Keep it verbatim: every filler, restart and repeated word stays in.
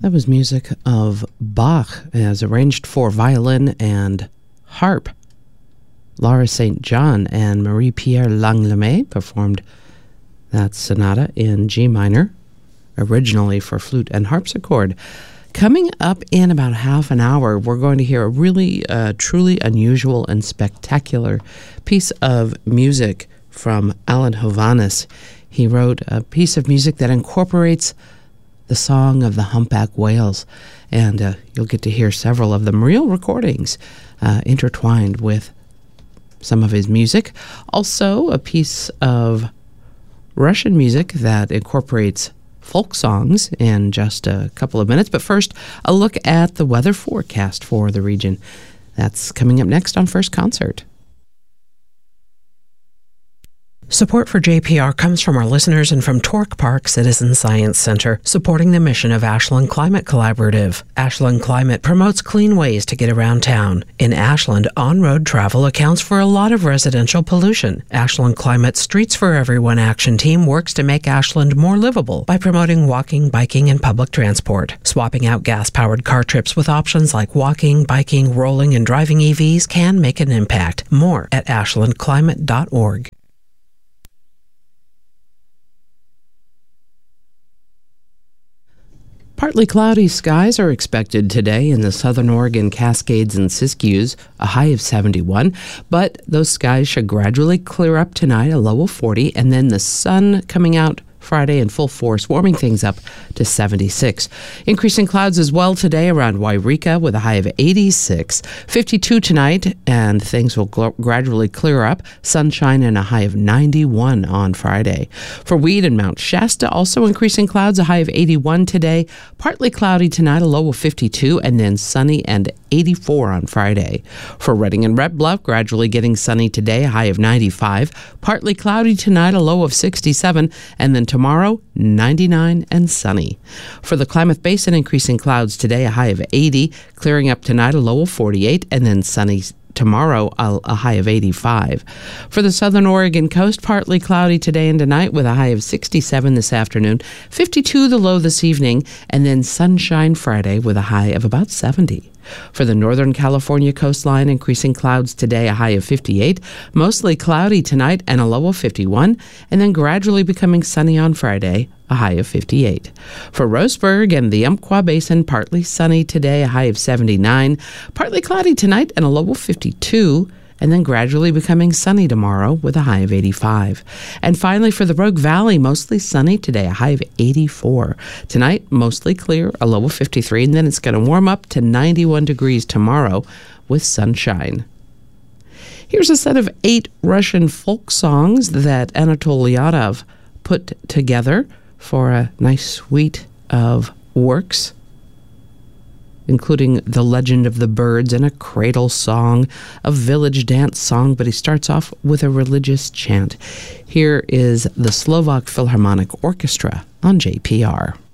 That was music of Bach as arranged for violin and harp. Laura Saint John and Marie-Pierre Langlois performed that sonata in G minor, originally for flute and harpsichord. Coming up in about half an hour, we're going to hear a really, uh, truly unusual and spectacular piece of music from Alan Hovhaness. He wrote a piece of music that incorporates the song of the humpback whales, and uh, you'll get to hear several of them, real recordings uh, intertwined with some of his music. Also, a piece of Russian music that incorporates folk songs in just a couple of minutes. But first, a look at the weather forecast for the region. That's coming up next on First Concert. Support for J P R comes from our listeners and from Torque Park Citizen Science Center, supporting the mission of Ashland Climate Collaborative. Ashland Climate promotes clean ways to get around town. In Ashland, on-road travel accounts for a lot of residential pollution. Ashland Climate's Streets for Everyone action team works to make Ashland more livable by promoting walking, biking, and public transport. Swapping out gas-powered car trips with options like walking, biking, rolling, and driving E Vs can make an impact. More at ashland climate dot org. Partly cloudy skies are expected today in the southern Oregon Cascades and Siskiyous, a high of seventy-one, but those skies should gradually clear up tonight, a low of forty, and then the sun coming out Friday in full force, warming things up to seventy-six. Increasing clouds as well today around Wairika with a high of eighty-six. fifty-two tonight, and things will gl- gradually clear up. Sunshine and a high of ninety-one on Friday. For Weed and Mount Shasta, also increasing clouds, a high of eighty-one today. Partly cloudy tonight, a low of fifty-two, and then sunny and eighty-four on Friday. For Redding and Red Bluff, gradually getting sunny today, a high of ninety-five. Partly cloudy tonight, a low of sixty-seven, and then tomorrow, ninety-nine and sunny. For the Klamath Basin, increasing clouds today, a high of eighty, clearing up tonight, a low of forty-eight, and then sunny tomorrow, a, a high of eighty-five. For the southern Oregon coast, partly cloudy today and tonight with a high of sixty-seven this afternoon, fifty-two the low this evening, and then sunshine Friday with a high of about seventy. For the Northern California coastline, increasing clouds today, a high of fifty-eight, mostly cloudy tonight and a low of fifty-one, and then gradually becoming sunny on Friday, a high of fifty-eight. For Roseburg and the Umpqua Basin, partly sunny today, a high of seventy-nine, partly cloudy tonight and a low of fifty-two, and then gradually becoming sunny tomorrow with a high of eighty-five. And finally, for the Rogue Valley, mostly sunny today, a high of eighty-four. Tonight, mostly clear, a low of fifty-three, and then it's going to warm up to ninety-one degrees tomorrow with sunshine. Here's a set of eight Russian folk songs that Anatol Lyadov put together for a nice suite of works, including The Legend of the Birds and a cradle song, a village dance song, but he starts off with a religious chant. Here is the Slovak Philharmonic Orchestra on J P R.